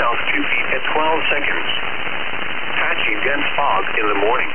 south 2 feet at 12 seconds. Patchy dense fog in the morning.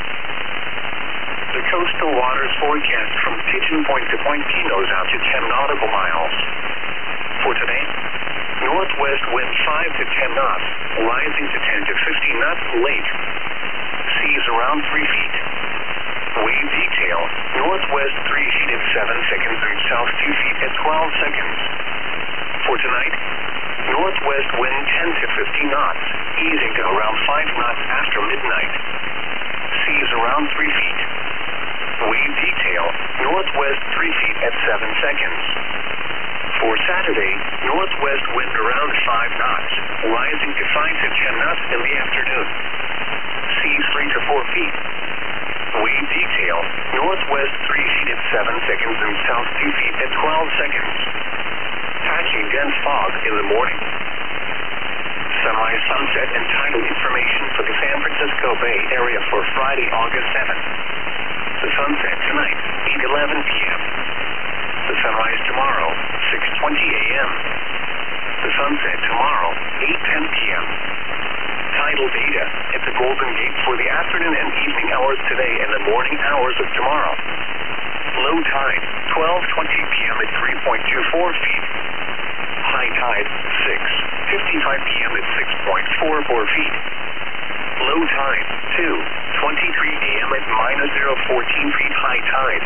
The coastal waters forecast from Pigeon Point to Point Pinos out to 10 nautical miles. For today, northwest wind 5 to 10 knots, rising to 10 to 15 knots lake. Seas around 3 feet. Wave detail, northwest 3 feet at 7 seconds and south 2 feet at 12 seconds. For tonight, northwest wind 10 to 15 knots, easing to around 5 knots after midnight. Seas around 3 feet. Wave detail, northwest 3 feet at 7 seconds. For Saturday, northwest wind around 5 knots, rising to 5 to 10 knots in the afternoon. Seas 3 to 4 feet. Wave detail, northwest 3 feet at 7 seconds and south 2 feet at 12 seconds. Patchy dense fog in the morning. Semi-sunset and tidal information for the San Francisco Bay Area for Friday, August 7th. The sunset tonight, 8:11 p.m. The sunrise tomorrow, 6:20 a.m. The sunset tomorrow, 8:10 p.m. Tidal data at the Golden Gate for the afternoon and evening hours today and the morning hours of tomorrow. Low tide, 12:20 p.m. at 3.24 feet. High tide, 6:55 p.m. at 6.44 feet. Low tide, 2:23 a.m. at -0.14 feet. High tide,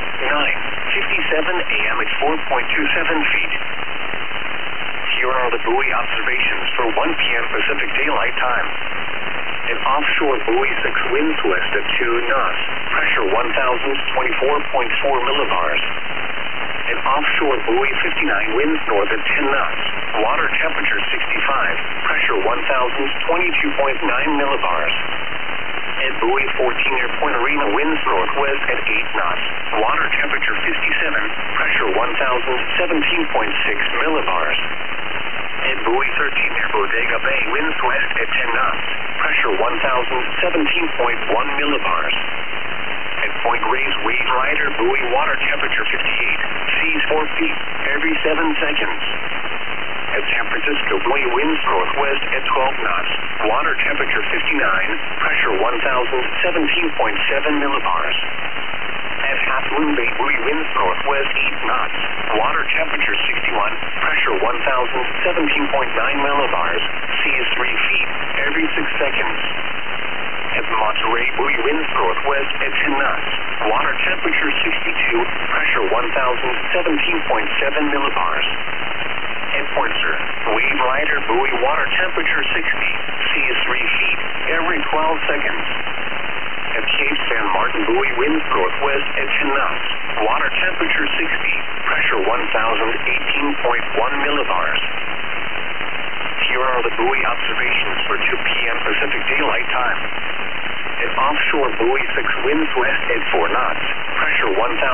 9:57 a.m. at 4.27 feet. Here are the buoy observations for 1 p.m. Pacific Daylight Time. An offshore buoy 6 winds west at 2 knots, pressure 1,024.4 millibars. An offshore buoy 59 winds north at 10 knots, water temperature 65, pressure 1,022.9 millibars. At buoy 14 near Point Arena winds northwest at 8 knots, water temperature 57, pressure 1,017.6 millibars. At buoy 13 near Bodega Bay winds west at 10 knots, pressure 1,017.1 millibars. At Point Reyes Wave Rider buoy water temperature 58, seas 4 feet every 7 seconds. At San Francisco buoy winds northwest at 12 knots, water temperature 59, pressure 1,017.7 millibars. At Half Moon Bay buoy winds northwest 8 knots, water temperature 61, pressure 1,017.9 millibars, seas 3 feet every 6 seconds. At Monterey buoy winds northwest at 10 knots, water temperature 62, pressure 1,017.7 millibars. At Point Sur, Wave Rider buoy water temperature 60, seas 3 feet every 12 seconds. At Cape San Martin buoy winds northwest at 10 knots, water temperature 60, pressure 1,018.1 millibars. Here are the buoy observations for 2 p.m. Pacific Daylight Time. An offshore buoy 6 winds west at 4 knots, pressure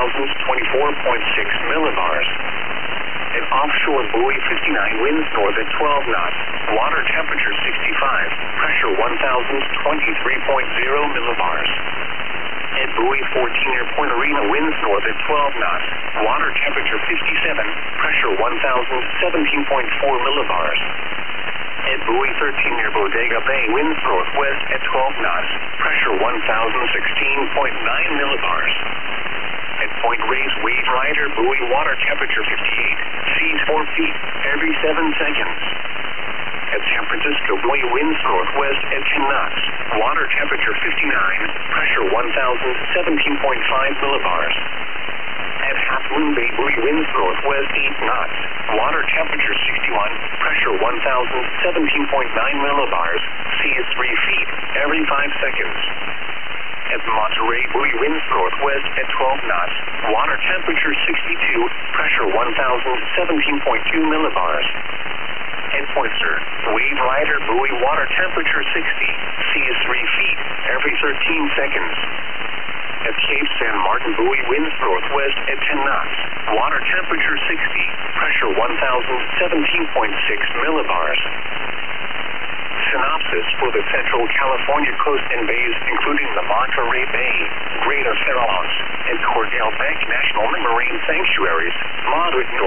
1,024.6 millibars. An offshore buoy 59 winds north at 12 knots, water temperature 65, pressure 1,023.0 millibars. At buoy 14 near Point Arena winds north at 12 knots, water temperature 57, pressure 1,017.4 millibars. At buoy 13 near Bodega Bay winds northwest at 12 knots, pressure 1,016.9 millibars. At Point Reyes Wave Rider buoy water temperature 58, seas 4 feet every 7 seconds. At San Francisco buoy winds northwest at 10 knots, water temperature 59, pressure 1,017.5 millibars. At Half Moon Bay buoy winds northwest 8 knots, water temperature 61, pressure 1,017.9 millibars, seas 3 feet every 5 seconds. At Monterey buoy winds northwest at 12 knots, water temperature 62, pressure 1,017.2 millibars. At Point Sur, Wave Rider buoy water temperature 60, seas 3 feet every 13 seconds. At Cape San Martin buoy winds northwest at 10 knots, water temperature 60, pressure 1,017.6 millibars. Synopsis for the Central California coast and bays, including the Monterey Bay, Greater Farallones, and Cordell Bank National Marine Sanctuaries, moderate north.